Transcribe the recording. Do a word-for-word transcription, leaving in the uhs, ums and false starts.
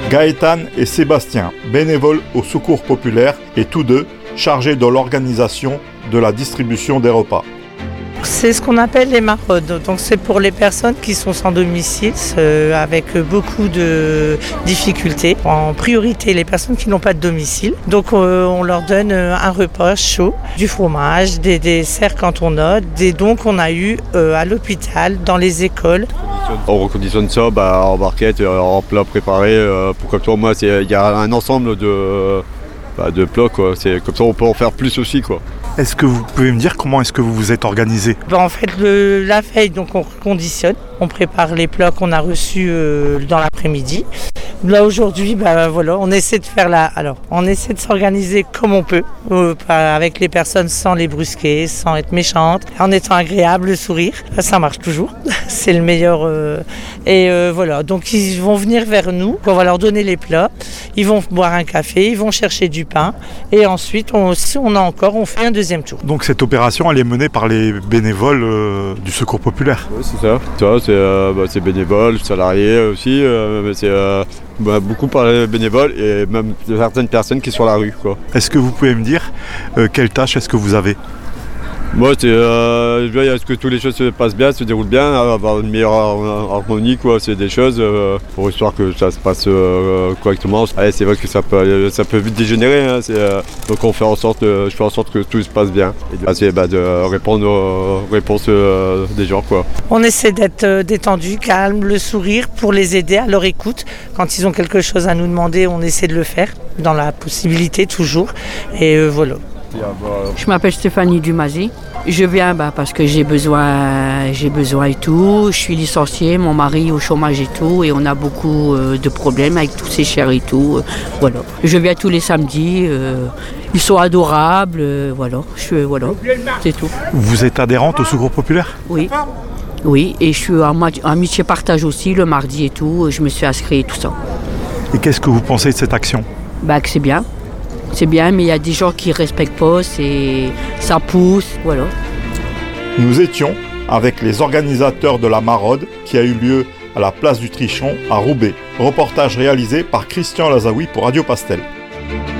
Gaëtan et Sébastien, bénévoles au Secours Populaire et tous deux chargés de l'organisation de la distribution des repas. C'est ce qu'on appelle les maraudes, donc c'est pour les personnes qui sont sans domicile, euh, avec beaucoup de difficultés. En priorité les personnes qui n'ont pas de domicile, donc euh, on leur donne un repas chaud, du fromage, des desserts quand on a, des dons qu'on a eu euh, à l'hôpital, dans les écoles. On reconditionne ça bah, en barquette, en plat préparé, euh, pour comme ça moi il y a un ensemble de, bah, de plats, quoi. C'est, comme ça on peut en faire plus aussi, quoi. Est-ce que vous pouvez me dire comment est-ce que vous vous êtes organisé ? Ben, en fait, le, la veille, donc on conditionne, on prépare les plats qu'on a reçus euh, dans l'après-midi. Là aujourd'hui, ben, voilà, on essaie de faire la, alors, on essaie de s'organiser comme on peut, euh, avec les personnes sans les brusquer, sans être méchante, en étant agréable, le sourire. Ça marche toujours, c'est le meilleur. Euh, et euh, voilà, donc ils vont venir vers nous, on va leur donner les plats, ils vont boire un café, ils vont chercher du pain, et ensuite, on, si on a encore, on fait un deuxième tour. Donc cette opération, elle est menée par les bénévoles euh, du Secours Populaire. Oui, c'est ça. ça c'est, euh, bah, c'est bénévoles, salariés aussi. Euh, c'est euh, bah, beaucoup par les bénévoles et même certaines personnes qui sont sur la rue, quoi. Est-ce que vous pouvez me dire euh, quelle tâche est-ce que vous avez ? Moi, c'est euh, je veux dire, est-ce que toutes les choses se passent bien, se déroulent bien, avoir une meilleure harmonie, quoi. C'est des choses euh, pour histoire que ça se passe euh, correctement. Allez, c'est vrai que ça peut, ça peut vite dégénérer, hein, c'est, euh, donc on fait en sorte, euh, je fais en sorte que tout se passe bien et de, c'est, bah, de répondre aux réponses euh, des gens, quoi. On essaie d'être euh, détendu, calme, le sourire pour les aider à leur écoute. Quand ils ont quelque chose à nous demander, on essaie de le faire dans la possibilité toujours. Et euh, voilà. Je m'appelle Stéphanie Dumazy. Je viens bah, parce que j'ai besoin, j'ai besoin et tout. Je suis licenciée, mon mari au chômage et tout. Et on a beaucoup euh, de problèmes avec tous ces chers et tout. Euh, voilà. Je viens tous les samedis. Euh, ils sont adorables. Euh, voilà. Je, voilà. C'est tout. Vous êtes adhérente au Secours Populaire ? Oui. Oui. Et je suis en amitié partage aussi le mardi et tout. Je me suis inscrite et tout ça. Et qu'est-ce que vous pensez de cette action ? Bah, que c'est bien. C'est bien, mais il y a des gens qui ne respectent pas, c'est... ça pousse, voilà. Nous étions avec les organisateurs de la maraude qui a eu lieu à la place du Trichon à Roubaix. Reportage réalisé par Christian Lazaoui pour Radio Pastel.